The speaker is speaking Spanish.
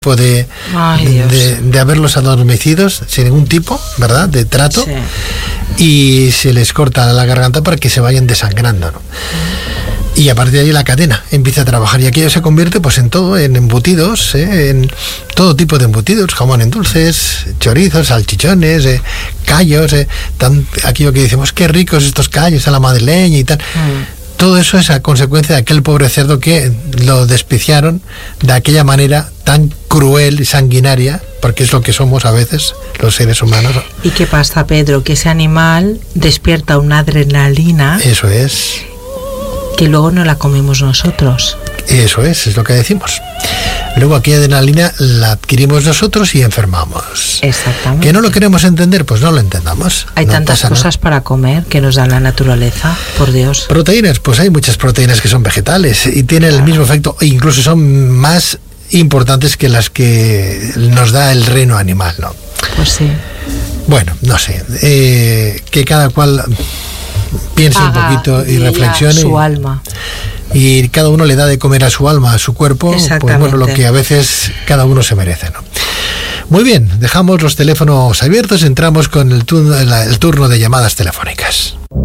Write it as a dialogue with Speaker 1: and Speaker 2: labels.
Speaker 1: de haberlos adormecidos sin ningún tipo, ¿verdad?, de trato, sí. Y se les corta la garganta para que se vayan desangrando, ¿no? Y a partir de ahí la cadena empieza a trabajar y aquello se convierte pues en todo, en embutidos, en todo tipo de embutidos, jamón en dulces, chorizos, salchichones, callos, aquello que decimos, qué ricos estos callos a la madrileña y tal. Todo eso es a consecuencia de aquel pobre cerdo que lo despiciaron de aquella manera tan cruel y sanguinaria, porque es lo que somos a veces los seres humanos.
Speaker 2: ¿Y qué pasa, Pedro? Que ese animal despierta una adrenalina.
Speaker 1: Eso es.
Speaker 2: Que luego no la comemos nosotros.
Speaker 1: Eso es lo que decimos. Luego aquella adrenalina la adquirimos nosotros y enfermamos.
Speaker 2: Exactamente.
Speaker 1: ¿Que no lo queremos entender? Pues no lo entendamos.
Speaker 2: Hay
Speaker 1: no
Speaker 2: tantas cosas para comer que nos da la naturaleza, por Dios.
Speaker 1: Proteínas, pues hay muchas proteínas que son vegetales y tienen el mismo efecto e incluso son más importantes que las que nos da el reino animal, ¿no?
Speaker 2: Pues sí.
Speaker 1: Bueno, no sé, que cada cual piense un poquito y reflexione.
Speaker 2: Su alma.
Speaker 1: Y cada uno le da de comer a su alma, a su cuerpo, pues bueno, lo que a veces cada uno se merece, ¿no? Muy bien, dejamos los teléfonos abiertos, entramos con el turno de llamadas telefónicas.